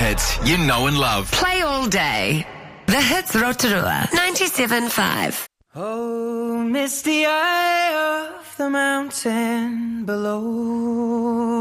hits you know and love. Play all day. The Hits Rotorua 97.5. Oh, misty eye of the mountain below.